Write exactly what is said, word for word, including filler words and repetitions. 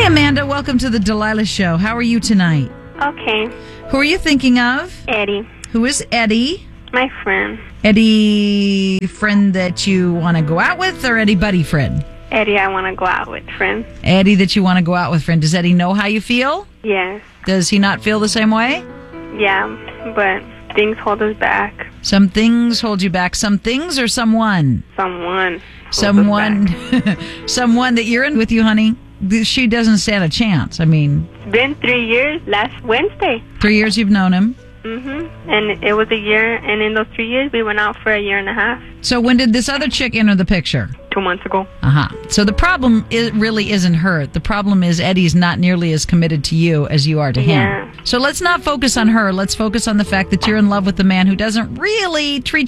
Hey, Amanda. Welcome to the Delilah Show. How are you tonight? Okay. Who are you thinking of? Eddie. Who is Eddie? My friend. Eddie, friend that you want to go out with, or Eddie, buddy friend? Eddie, I want to go out with, friend. Eddie that you want to go out with, friend. Does Eddie know how you feel? Yes. Does he not feel the same way? Yeah, but things hold us back. Some things hold you back. Some things or someone? Someone. Someone. Someone that you're in with you, honey. She doesn't stand a chance. I mean, It's been three years last Wednesday. three years you've known him. Mm-hmm. And it was a year, and in those three years, we went out for a year and a half. So when did this other chick enter the picture? Two months ago. Uh-huh. So the problem is, really isn't her. The problem is Eddie's not nearly as committed to you as you are to him. Yeah. So let's not focus on her. Let's focus on the fact that you're in love with a man who doesn't really treat